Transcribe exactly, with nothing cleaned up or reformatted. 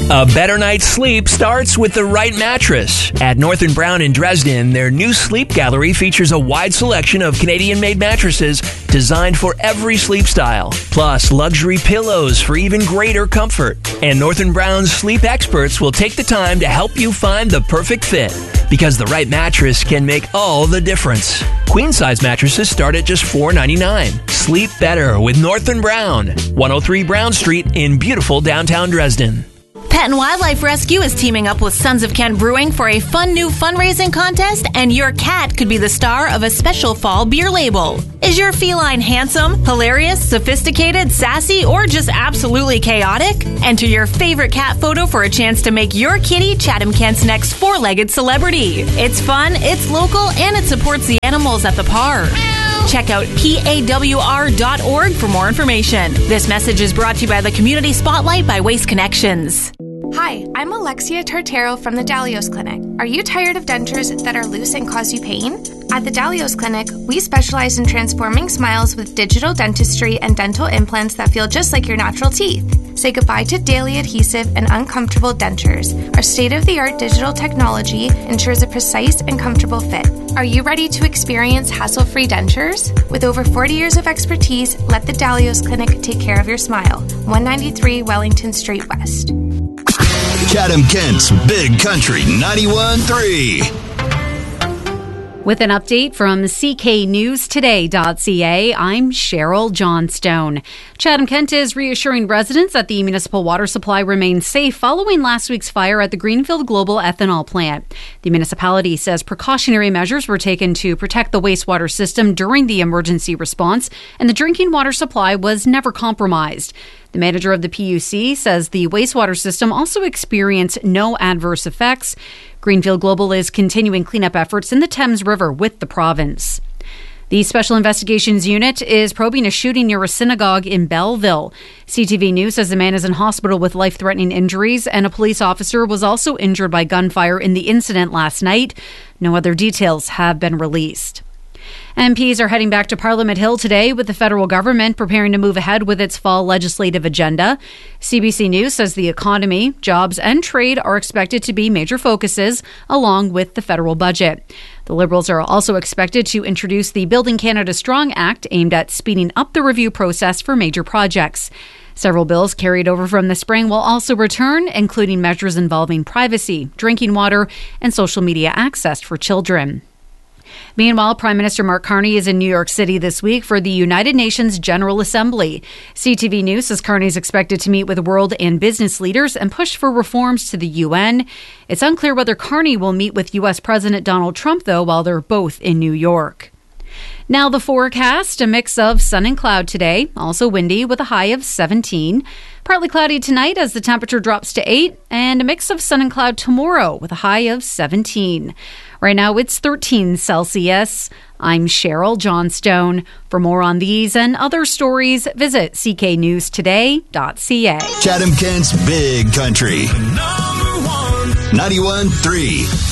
A better night's sleep starts with the right mattress. At North and Brown in Dresden, their new sleep gallery features a wide selection of Canadian-made mattresses designed for every sleep style, plus luxury pillows for even greater comfort. And North and Brown's sleep experts will take the time to help you find the perfect fit, because the right mattress can make all the difference. Queen-size mattresses start at just four dollars and ninety-nine cents. Sleep better with North and Brown, one oh three Brown Street in beautiful downtown Dresden. Pet and Wildlife Rescue is teaming up with Sons of Kent Brewing for a fun new fundraising contest, and your cat could be the star of a special fall beer label. Is your feline handsome, hilarious, sophisticated, sassy, or just absolutely chaotic? Enter your favorite cat photo for a chance to make your kitty Chatham Kent's next four-legged celebrity. It's fun, it's local, and it supports the animals at the park. Check out P A W R dot org for more information. This message is brought to you by the Community Spotlight by Waste Connections. Hi, I'm Alexia Tartero from the Dalios Clinic. Are you tired of dentures that are loose and cause you pain? At the Dalios Clinic, we specialize in transforming smiles with digital dentistry and dental implants that feel just like your natural teeth. Say goodbye to daily adhesive and uncomfortable dentures. Our state-of-the-art digital technology ensures a precise and comfortable fit. Are you ready to experience hassle-free dentures? With over forty years of expertise, let the Dalios Clinic take care of your smile. one ninety-three Wellington Street West. Chatham Kent's Big Country ninety-one point three. With an update from C K News Today dot C A, I'm Cheryl Johnstone. Chatham Kent is reassuring residents that the municipal water supply remains safe following last week's fire at the Greenfield Global Ethanol plant. The municipality says precautionary measures were taken to protect the wastewater system during the emergency response, and the drinking water supply was never compromised. The manager of the P U C says the wastewater system also experienced no adverse effects. Greenfield Global is continuing cleanup efforts in the Thames River with the province. The Special Investigations Unit is probing a shooting near a synagogue in Belleville. C T V News says the man is in hospital with life-threatening injuries, and a police officer was also injured by gunfire in the incident last night. No other details have been released. M Ps are heading back to Parliament Hill today, with the federal government preparing to move ahead with its fall legislative agenda. C B C News says the economy, jobs and trade are expected to be major focuses, along with the federal budget. The Liberals are also expected to introduce the Building Canada Strong Act, aimed at speeding up the review process for major projects. Several bills carried over from the spring will also return, including measures involving privacy, drinking water, and social media access for children. Meanwhile, Prime Minister Mark Carney is in New York City this week for the United Nations General Assembly. C T V News says Carney is expected to meet with world and business leaders and push for reforms to the U N. It's unclear whether Carney will meet with U S President Donald Trump, though, while they're both in New York. Now the forecast, a mix of sun and cloud today, also windy with a high of seventeen. Partly cloudy tonight as the temperature drops to eight, and a mix of sun and cloud tomorrow with a high of seventeen. Right now it's thirteen Celsius. I'm Cheryl Johnstone. For more on these and other stories, visit C K News Today dot C A. Chatham Kent's Big Country ninety-one point three.